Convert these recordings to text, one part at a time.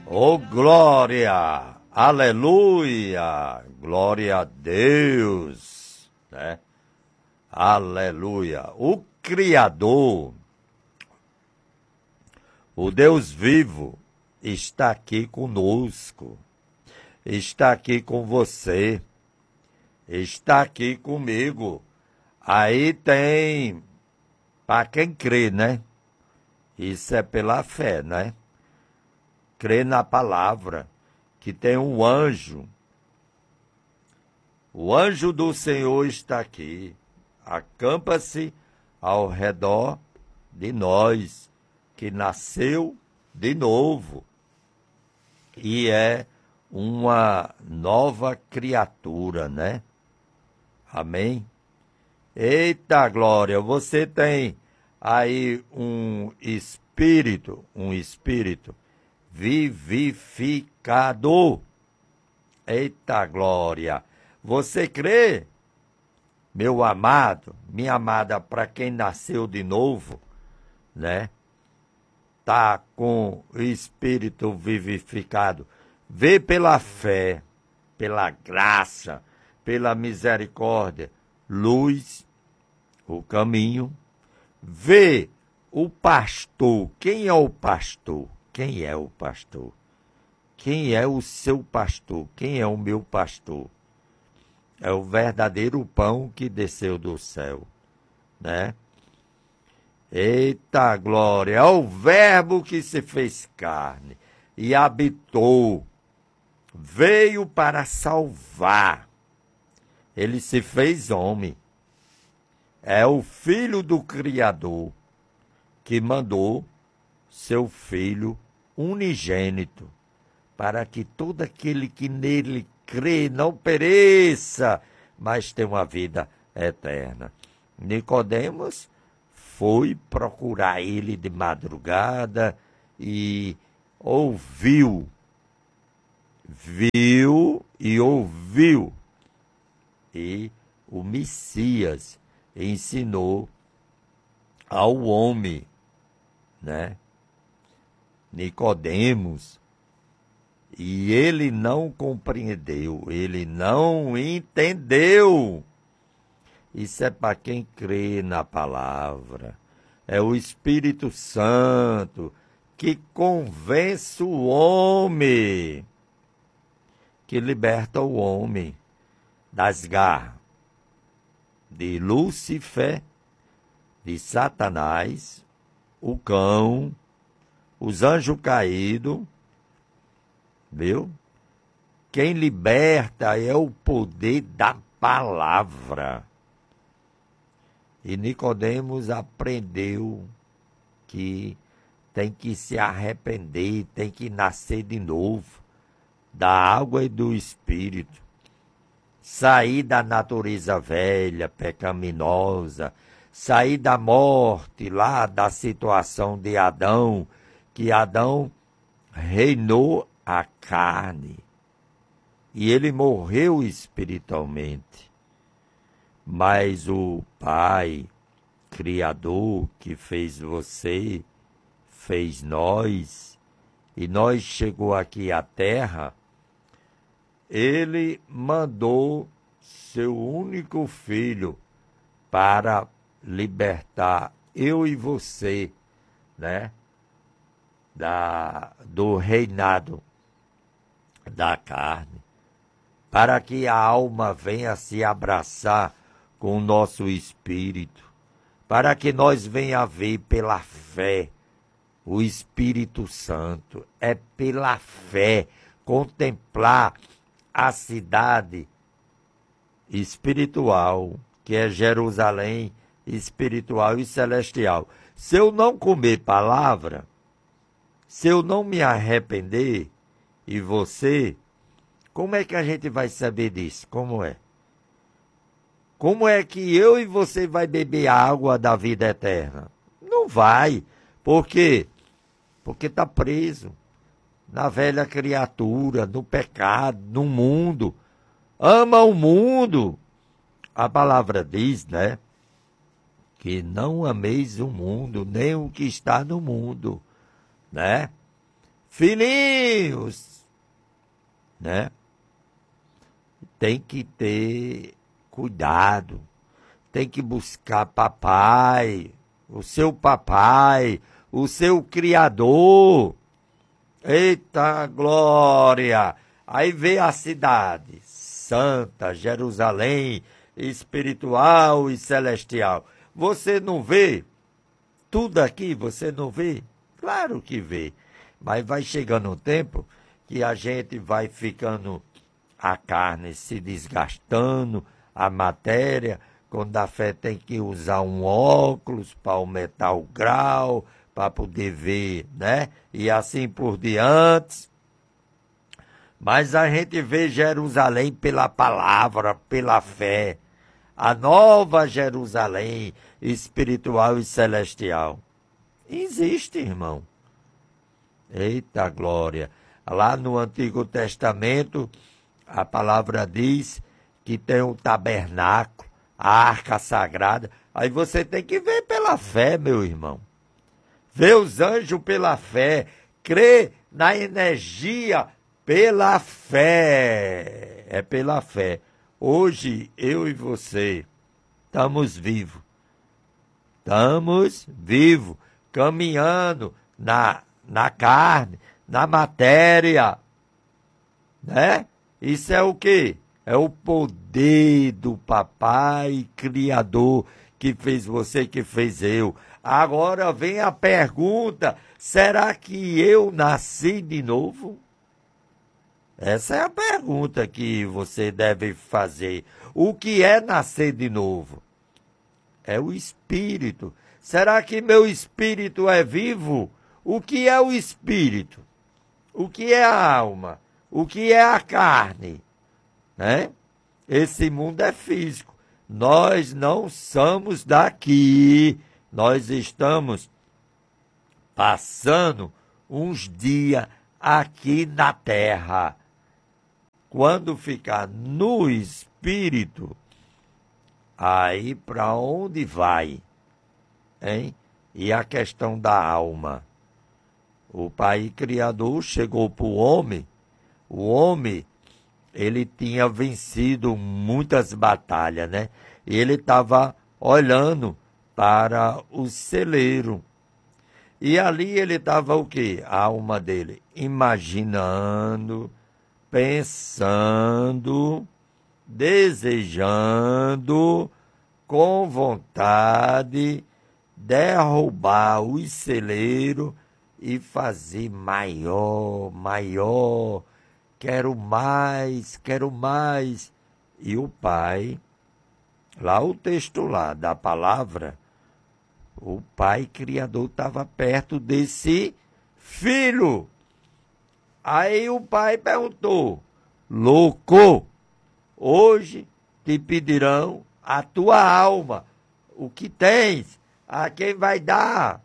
Oh, glória! Aleluia! Glória a Deus! Né? Aleluia! O Criador, o Deus vivo, está aqui conosco, está aqui com você, está aqui comigo. Aí tem, para quem crê, né? Isso é pela fé, né? Crê na palavra, que tem um anjo. O anjo do Senhor está aqui. Acampa-se ao redor de nós, que nasceu de novo. E é uma nova criatura, né? Amém? Eita glória! Você tem aí um espírito vivificado. Eita glória! Você crê, meu amado, minha amada, para quem nasceu de novo, né? Tá com o espírito vivificado. Vê pela fé, pela graça, pela misericórdia, luz, o caminho. Vê o pastor. Quem é o pastor? Quem é o pastor? Quem é o seu pastor? Quem é o meu pastor? É o verdadeiro pão que desceu do céu, né? Eita glória! É o verbo que se fez carne e habitou. Veio para salvar. Ele se fez homem. É o filho do Criador que mandou seu filho unigênito, para que todo aquele que nele crê não pereça, mas tenha uma vida eterna. Nicodemos foi procurar ele de madrugada e ouviu e ouviu. E o Messias ensinou ao homem, né? Nicodemos, e ele não compreendeu, ele não entendeu. Isso é para quem crê na palavra. É o Espírito Santo que convence o homem, que liberta o homem das garras de Lúcifer, de Satanás, o cão, os anjos caídos, viu? Quem liberta é o poder da palavra. E Nicodemos aprendeu que tem que se arrepender, tem que nascer de novo, da água e do Espírito. Sair da natureza velha, pecaminosa, sair da morte, lá da situação de Adão, que Adão reinou a carne. E ele morreu espiritualmente. Mas o Pai, Criador, que fez você, fez nós, e nós chegou aqui à Terra, ele mandou seu único filho para libertar eu e você, né? Do reinado da carne, para que a alma venha se abraçar com o nosso espírito, para que nós venha a ver pela fé o Espírito Santo. É pela fé contemplar a cidade espiritual, que é Jerusalém espiritual e celestial. Se eu não comer palavra, se eu não me arrepender, e você, como é que a gente vai saber disso? Como é? Como é que eu e você vai beber a água da vida eterna? Não vai. Por quê? Porque está preso na velha criatura, no pecado, no mundo. Ama o mundo. A palavra diz, né? Que não ameis o mundo, nem o que está no mundo, né? filhinhos, né? Tem que ter cuidado, tem que buscar papai, o seu criador. Eita glória! Aí vê a cidade santa, Jerusalém, espiritual e celestial. Você não vê? Tudo aqui você não vê? Claro que vê. Mas vai chegando um tempo que a gente vai ficando, a carne se desgastando, a matéria, quando a fé tem que usar um óculos para aumentar o grau, para poder ver, né? E assim por diante. Mas a gente vê Jerusalém pela palavra, pela fé. A nova Jerusalém, espiritual e celestial. Existe, irmão. Eita glória! Lá no Antigo Testamento, a palavra diz que tem um tabernáculo, a arca sagrada. Aí você tem que ver pela fé, meu irmão. Ver os anjos pela fé. Crer na energia pela fé. É pela fé. Hoje, eu e você estamos vivos. Estamos vivos, caminhando na carne, na matéria, né? Isso é o quê? É o poder do papai criador que fez você, que fez eu. Agora vem a pergunta, será que eu nasci de novo? Essa é a pergunta que você deve fazer. O que é nascer de novo? É o espírito. Será que meu espírito é vivo? O que é o espírito? O que é a alma? O que é a carne? Né? Esse mundo é físico. Nós não somos daqui. Nós estamos passando uns dias aqui na terra. Quando ficar no espírito, aí para onde vai? Hein? E a questão da alma? O Pai Criador chegou para o homem, ele tinha vencido muitas batalhas, né? E ele estava olhando para o celeiro. E ali ele estava o quê? A alma dele, imaginando, pensando, desejando, com vontade, derrubar o celeiro e fazer maior, maior, quero mais, quero mais. E o pai, lá o texto lá da palavra, o pai criador estava perto desse filho. Aí o pai perguntou, louco, hoje te pedirão a tua alma, o que tens, a quem vai dar?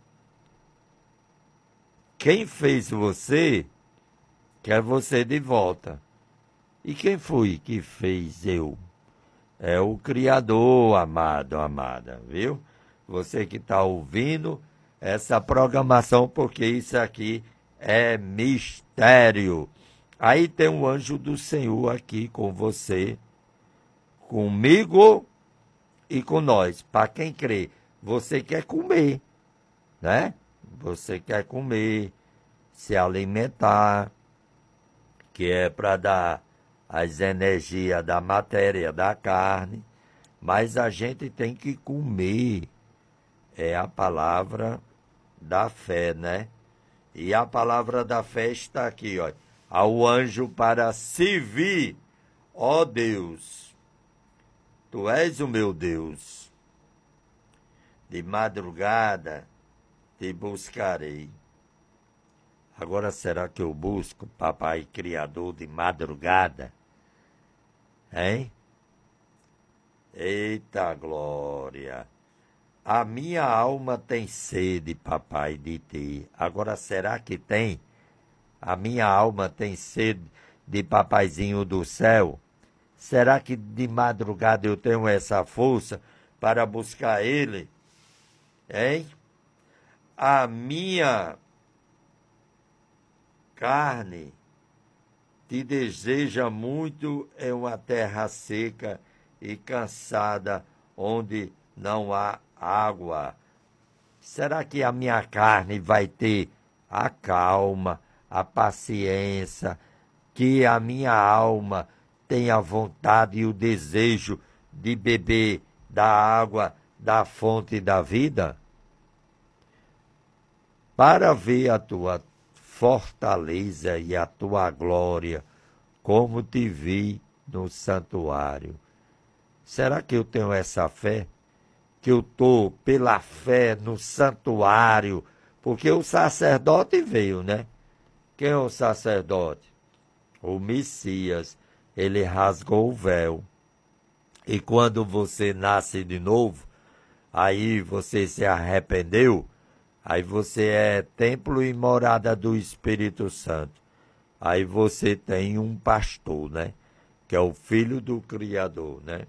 Quem fez você, quer você de volta. E quem foi que fez eu? É o Criador, amado, amada, viu? Você que está ouvindo essa programação, porque isso aqui é mistério. Aí tem um anjo do Senhor aqui com você, comigo e com nós. Para quem crê, você quer comer, né? Você quer comer, se alimentar, que é para dar as energias da matéria, da carne, mas a gente tem que comer, é a palavra da fé, né? E a palavra da fé está aqui, ó, ao anjo para servir, ó Deus, tu és o meu Deus, de madrugada te buscarei. Agora será que eu busco papai criador de madrugada? Hein? Eita glória! A minha alma tem sede, papai, de ti. Agora será que tem? A minha alma tem sede de papaizinho do céu? Será que de madrugada eu tenho essa força para buscar ele? Hein? A minha carne te deseja muito em uma terra seca e cansada, onde não há água. Será que a minha carne vai ter a calma, a paciência, que a minha alma tem a vontade e o desejo de beber da água da fonte da vida? Para ver a tua fortaleza e a tua glória, como te vi no santuário. Será que eu tenho essa fé? Que eu estou pela fé no santuário? Porque o sacerdote veio, né? Quem é o sacerdote? O Messias. Ele rasgou o véu. E quando você nasce de novo, aí você se arrependeu, aí você é templo e morada do Espírito Santo. Aí você tem um pastor, né? Que é o Filho do Criador, né?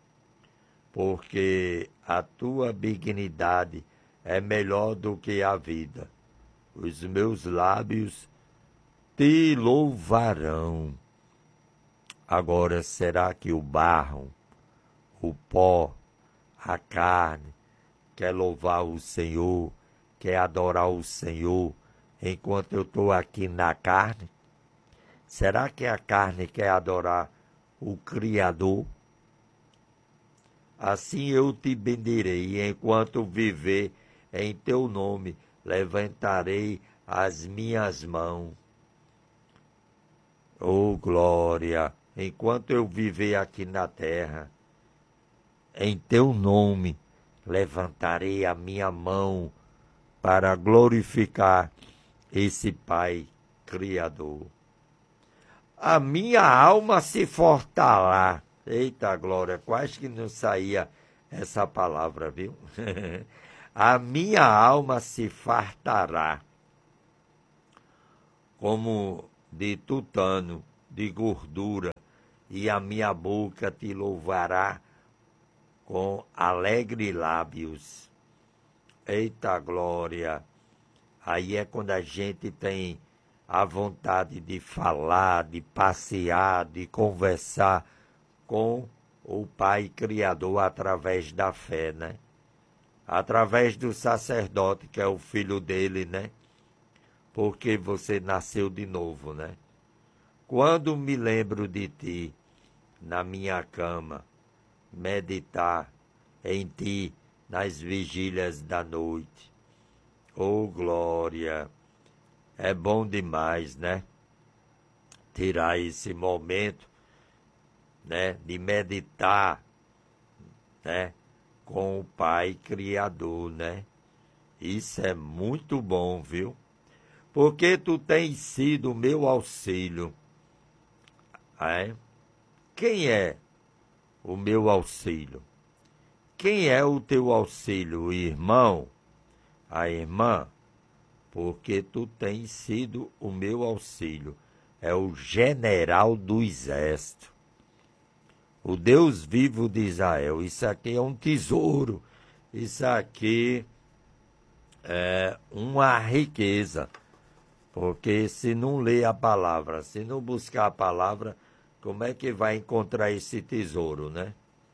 Porque a tua dignidade é melhor do que a vida. Os meus lábios te louvarão. Agora, será que o barro, o pó, a carne, quer louvar o Senhor, quer adorar o Senhor, enquanto eu estou aqui na carne? Será que a carne quer adorar o Criador? Assim eu te bendirei, enquanto viver em teu nome, levantarei as minhas mãos. Oh, glória! Enquanto eu viver aqui na terra, em teu nome, levantarei a minha mão para glorificar esse Pai Criador. A minha alma se fortará. Eita glória, quase que não saía essa palavra, viu? A minha alma se fartará, como de tutano, de gordura, e a minha boca te louvará com alegre lábios. Eita glória! Aí é quando a gente tem a vontade de falar, de passear, de conversar com o Pai Criador através da fé, né? Através do sacerdote, que é o filho dele, né? Porque você nasceu de novo, né? Quando me lembro de ti na minha cama, meditar em ti nas vigílias da noite. Oh, glória! É bom demais, né? Tirar esse momento, né? De meditar, né? Com o Pai Criador, né? Isso é muito bom, viu? Porque tu tens sido o meu auxílio. É? Quem é o meu auxílio? Quem é o teu auxílio, o irmão? A irmã? Porque tu tens sido o meu auxílio. É o general do exército. O Deus vivo de Israel. Isso aqui é um tesouro. Isso aqui é uma riqueza. Porque se não ler a palavra, se não buscar a palavra, como é que vai encontrar esse tesouro, né?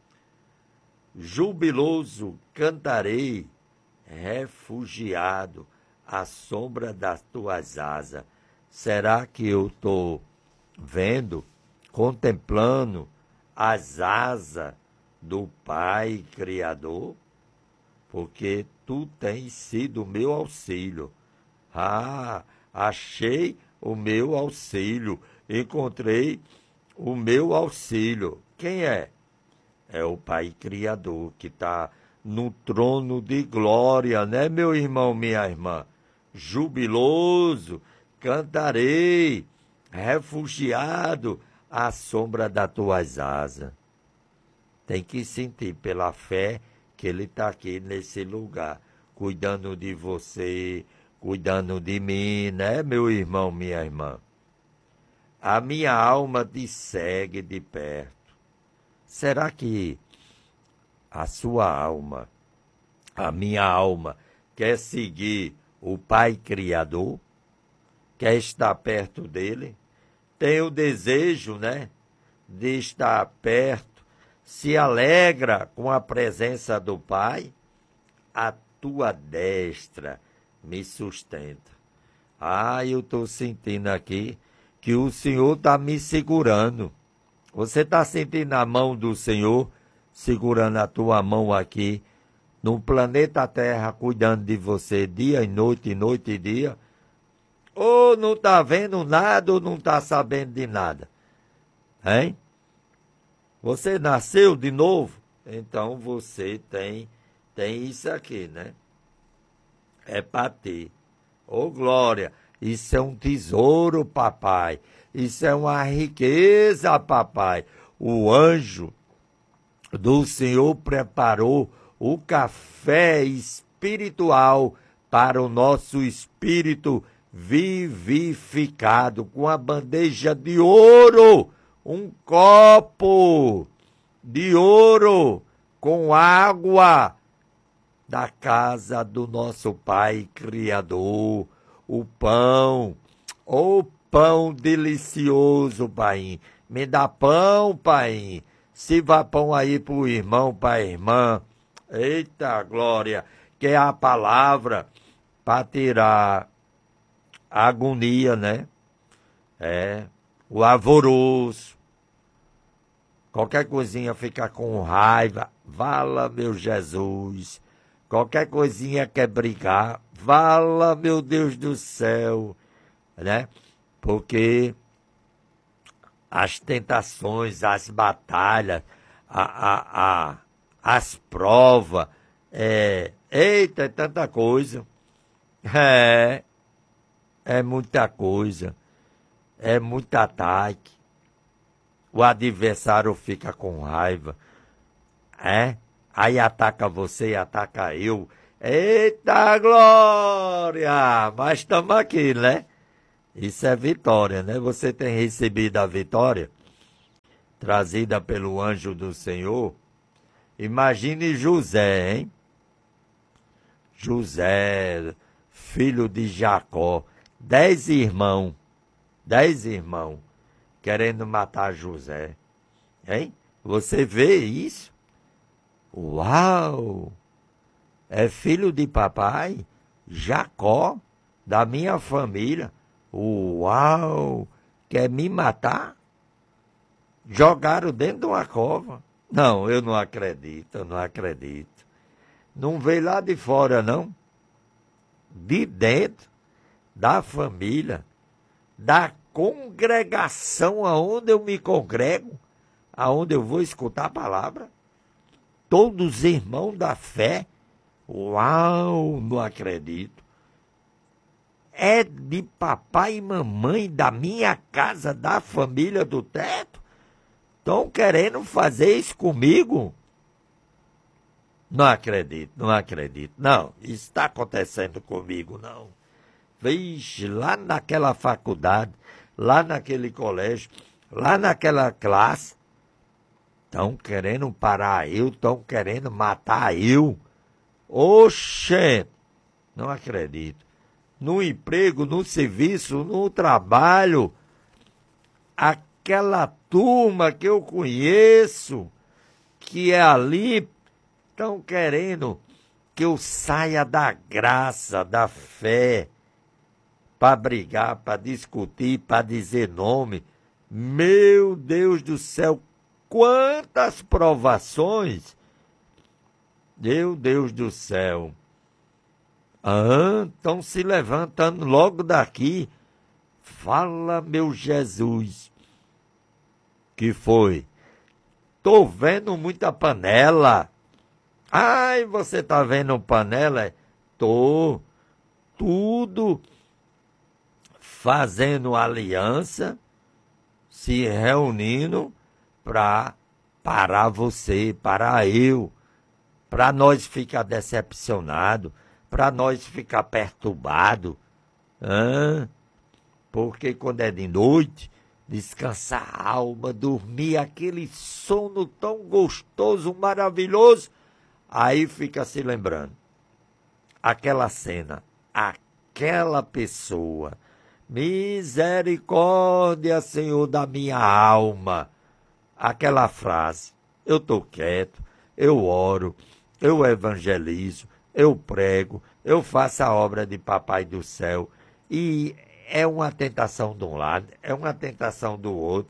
Jubiloso cantarei, refugiado à sombra das tuas asas. Será que eu estou vendo, contemplando as asas do Pai Criador? Porque tu tens sido o meu auxílio. Ah, achei o meu auxílio, encontrei o meu auxílio. Quem é? É o Pai Criador que está no trono de glória, né, meu irmão, minha irmã? Jubiloso, cantarei, refugiado à sombra das tuas asas. Tem que sentir pela fé que Ele está aqui nesse lugar, cuidando de você, cuidando de mim, né, meu irmão, minha irmã? A minha alma te segue de perto. Será que a sua alma, a minha alma, quer seguir o Pai Criador? quer estar perto dele, tem o desejo, né, de estar perto, se alegra com a presença do Pai, a tua destra me sustenta. Eu estou sentindo aqui que o Senhor está me segurando. Você está sentindo a mão do Senhor segurando a tua mão aqui no planeta Terra, cuidando de você dia e noite e dia? Ou não está vendo nada ou não está sabendo de nada? Hein? Você nasceu de novo? Então você tem isso aqui, né? É para ter. Ô glória, isso é um tesouro, papai. Isso é uma riqueza, papai. O anjo do Senhor preparou o café espiritual para o nosso espírito vivificado, com a bandeja de ouro, um copo de ouro com água da casa do nosso Pai Criador, o pão delicioso, Pai. Me dá pão, Pai. Sirva pão aí pro irmão, pra irmã. Eita glória, que é a palavra para tirar a agonia, né? O alvoroço. Qualquer coisinha fica com raiva, vala meu Jesus. Qualquer coisinha quer brigar, vala meu Deus do céu, né? Porque as tentações, as batalhas, as provas, eita, é tanta coisa. É muita coisa, é muito ataque. O adversário fica com raiva, aí ataca você e ataca eu. Eita glória! Mas estamos aqui, né? Isso é vitória, né? Você tem recebido a vitória trazida pelo anjo do Senhor. Imagine José, hein? José, filho de Jacó, 10 irmãos, querendo matar José, hein? Você vê isso? Uau! É filho de papai, Jacó, da minha família. Uau! Quer me matar? Jogaram dentro de uma cova. Não, eu não acredito. Não veio lá de fora, não. De dentro da família, da congregação aonde eu me congrego, aonde eu vou escutar a palavra. Todos irmãos da fé. Uau, não acredito. É de papai e mamãe da minha casa, da família do teto? Estão querendo fazer isso comigo? Não acredito. Não, isso está acontecendo comigo, não. Vixe, lá naquela faculdade, lá naquele colégio, lá naquela classe, estão querendo parar eu, estão querendo matar eu. Oxê, não acredito. No emprego, no serviço, no trabalho, aquela turma que eu conheço, que é ali, estão querendo que eu saia da graça, da fé, para brigar, para discutir, para dizer nome. Meu Deus do céu, quantas provações! Meu Deus do céu! Estão se levantando logo daqui. Fala, meu Jesus. Que foi? Tô vendo muita panela. Ai, você tá vendo panela? Tô. Tudo fazendo aliança, se reunindo para parar você, parar eu, para nós ficar decepcionados, para nós ficar perturbados. Porque quando é de noite, descansar a alma, dormir aquele sono tão gostoso, maravilhoso, aí fica se lembrando. Aquela cena, aquela pessoa, Misericórdia, Senhor, da minha alma. Aquela frase, eu estou quieto, eu oro, eu evangelizo, eu prego, eu faço a obra de Papai do Céu. E é uma tentação de um lado, é uma tentação do outro.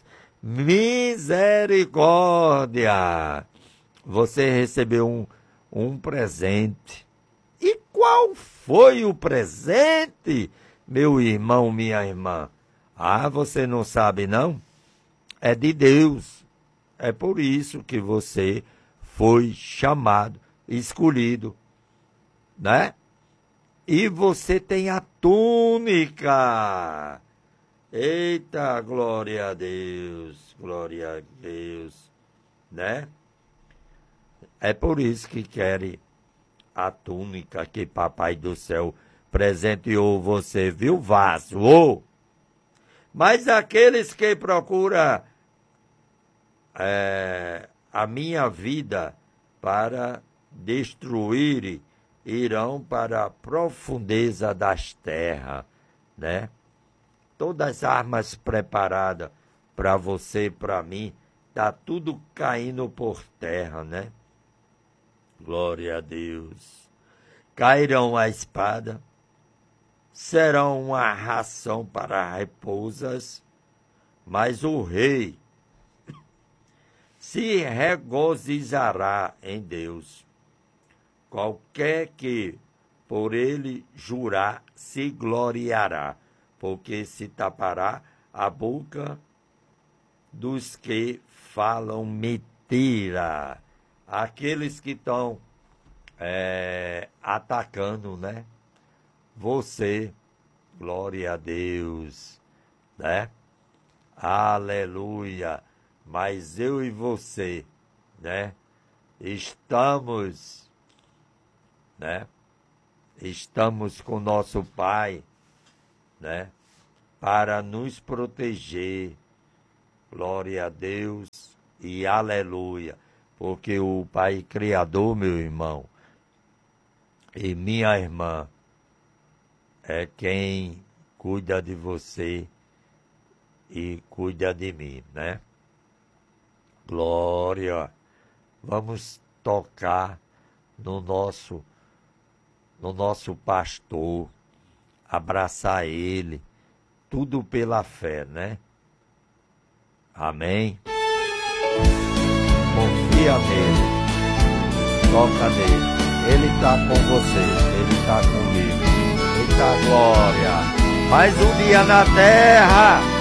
Misericórdia! Você recebeu um presente. E qual foi o presente, meu irmão, minha irmã? Ah, você não sabe, não? É de Deus. É por isso que você foi chamado, escolhido, né? E você tem a túnica. Eita, glória a Deus, né? É por isso que querem a túnica que Papai do Céu presenteou você, viu, vaso? Oh! Mas aqueles que procuram a minha vida para destruir, irão para a profundeza das terras, né? Todas as armas preparadas para você e para mim, tá tudo caindo por terra, né? Glória a Deus. Cairão a espada, serão uma ração para raposas, mas o rei se regozijará em Deus. Qualquer que por ele jurar se gloriará, porque se tapará a boca dos que falam mentira. Aqueles que estão atacando, né? Você, glória a Deus, né? Aleluia. Mas eu e você, né? Estamos, né? Estamos com nosso Pai, né? Para nos proteger. Glória a Deus e aleluia. Porque o Pai Criador, meu irmão, e minha irmã, é quem cuida de você e cuida de mim, né? Glória. Vamos tocar no nosso pastor, abraçar ele, tudo pela fé, né? Amém? Confia nele, toca nele, ele está com você, ele está comigo. Eita glória! Mais um dia na terra!